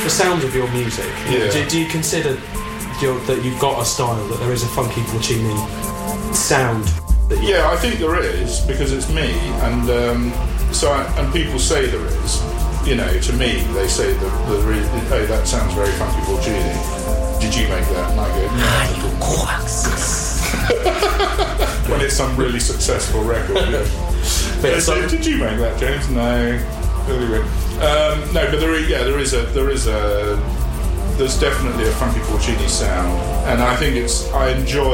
the sound of your music. Yeah. Do you consider that you've got a style, that there is a Funky Porcini sound? Yeah, I think there is, because it's me, and and people say there is. You know, to me, they say that that sounds very Funky Porcini. Did you make that? And I go, no, I didn't. When it's some really successful record. Yeah. But they say, did you make that, James? No. Anyway. No, but there's definitely a Funky Porcini sound, and I think I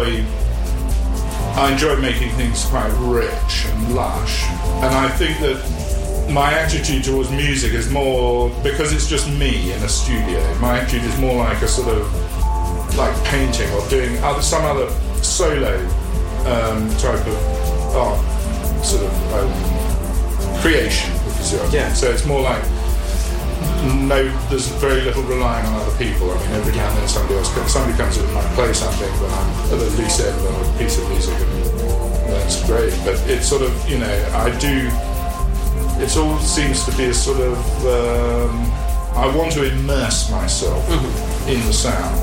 enjoy making things quite rich and lush, and I think that my attitude towards music is more, because it's just me in a studio, my attitude is more like a sort of like painting or doing some other solo type of art sort of creation, if you see what I mean. Yeah. So it's more like there's very little relying on other people. I mean, every now and then somebody comes in and might play something, but I'm at the loose end of a piece of music, and that's great. But it's sort of, you know, it all seems to be a sort of I want to immerse myself in the sound.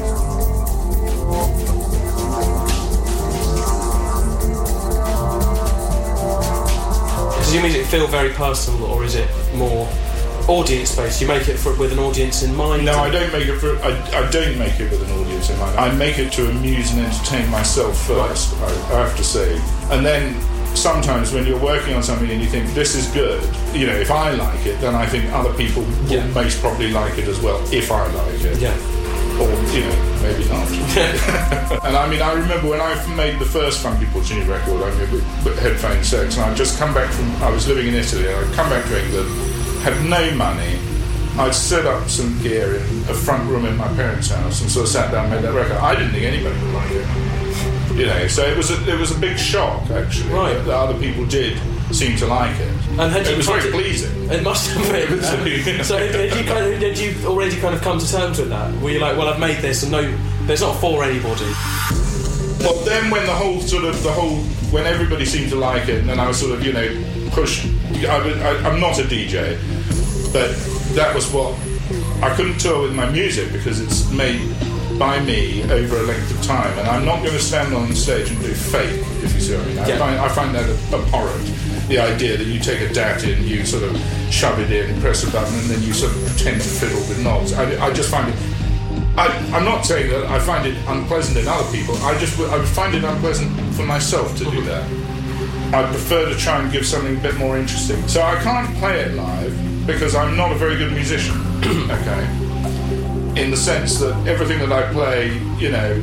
Does your music feel very personal, or is it more audience-based? You make it with an audience in mind? No, I don't make it I don't make it with an audience in mind. I make it to amuse and entertain myself first, right. I have to say. And then sometimes when you're working on something and you think this is good, you know, if I like it, then I think other people will most probably like it as well, if I like it. Yeah. Or, you know, maybe not. And I mean, I remember when I made the first Funky Porcini record, I mean, with Headphone Sex, and I'd just come back I was living in Italy, and I'd come back to England, had no money. I'd set up some gear in a front room in my parents' house and sort of sat down and made that record. I didn't think anybody would like it. You know, so it was a big shock, actually, that other people did seem to like it. And it was very pleasing. It must have been. So did you already kind of come to terms with that? Were you like, well, I've made this, and there's not for anybody? Well, then when when everybody seemed to like it, and then I was sort of, you know, pushed. I'm not a DJ, but that was what I couldn't tour with my music because it's made by me over a length of time, and I'm not going to stand on stage and do fake, if you see what I mean. I find that abhorrent, the idea that you take a DAT in, you sort of shove it in, press a button, and then you sort of pretend to fiddle with knobs. I just find it... I'm not saying that I find it unpleasant in other people, I would find it unpleasant for myself to do that. I prefer to try and give something a bit more interesting. So I can't play it live because I'm not a very good musician, okay? In the sense that everything that I play, you know,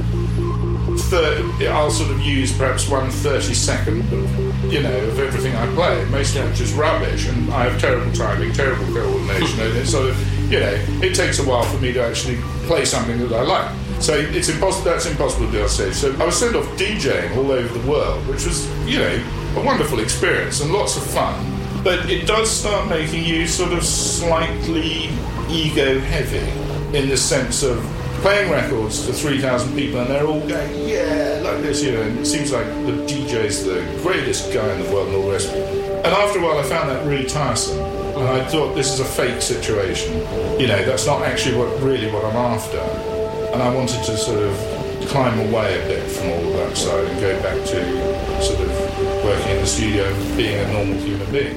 I'll sort of use perhaps 1/32 of everything I play, most of which is rubbish, and I have terrible timing, terrible coordination, and it's sort of, you know, it takes a while for me to actually play something that I like. So that's impossible to do on stage. So I was sent off DJing all over the world, which was, you know, a wonderful experience and lots of fun. But it does start making you sort of slightly ego-heavy, in the sense of playing records to 3,000 people and they're all going, yeah, like this, you know, and it seems like the DJ's the greatest guy in the world and all the rest of it. And after a while I found that really tiresome, and I thought, this is a fake situation, you know, that's not actually what I'm after. And I wanted to sort of climb away a bit from all of that side and go back to sort of working in the studio and being a normal human being.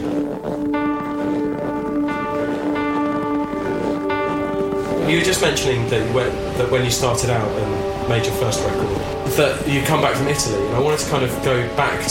You were just mentioning that when you started out and made your first record, that you come back from Italy, and I wanted to kind of go back